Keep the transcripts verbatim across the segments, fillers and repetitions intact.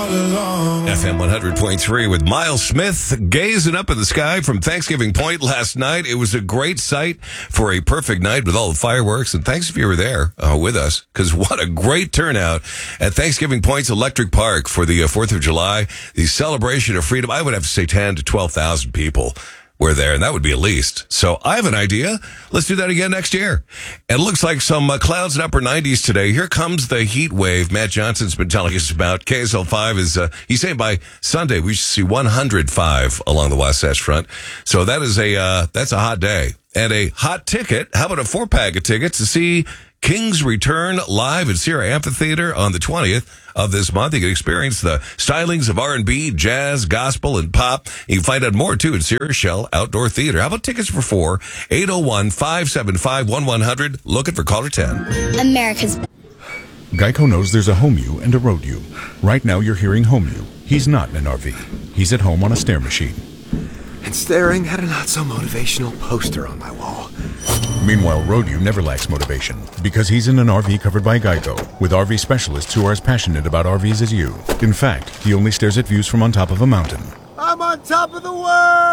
F M one hundred point three with Miles Smith gazing up at the sky from Thanksgiving Point last night. It was a great sight for a perfect night with all the fireworks. And thanks if you were there uh, with us, because what a great turnout at Thanksgiving Point's Electric Park for the uh, fourth of July, the celebration of freedom. I would have to say ten to twelve thousand people were there, and that would be at least. So I have an idea. Let's do that again next year. And it looks like some uh, clouds in upper nineties today. Here comes the heat wave Matt Johnson's been telling us about. K S L five is, uh, he's saying by Sunday we should see one hundred five along the Wasatch Front. So that is a, uh, that's a hot day. And a hot ticket. How about a four pack of tickets to see King's Return live at Sierra Amphitheater on the twentieth of this month? You can experience the stylings of R and B, jazz, gospel, and pop. You can find out more, too, at Sierra Shell Outdoor Theater. How about tickets for four? eight oh one, five seven five, one one hundred. Looking for caller ten. America's... Geico knows there's a home you and a road you. Right now, you're hearing home you. He's not in an R V. He's at home on a stair machine. And staring at a not-so-motivational poster on my wall. Meanwhile, Road-U never lacks motivation because he's in an R V covered by Geico with R V specialists who are as passionate about R Vs as you. In fact, he only stares at views from on top of a mountain. I'm on top of the world!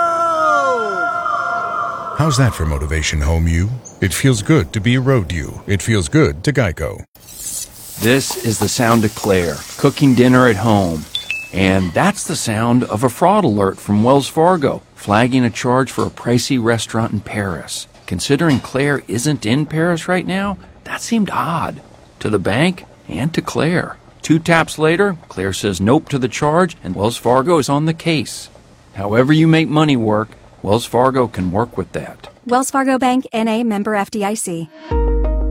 How's that for motivation, home you? It feels good to be Road-U. It feels good to Geico. This is the sound of Claire, cooking dinner at home. And that's the sound of a fraud alert from Wells Fargo, flagging a charge for a pricey restaurant in Paris. Considering Claire isn't in Paris right now, that seemed odd. To the bank and to Claire. Two taps later, Claire says nope to the charge, and Wells Fargo is on the case. However you make money work, Wells Fargo can work with that. Wells Fargo Bank, N A, member F D I C.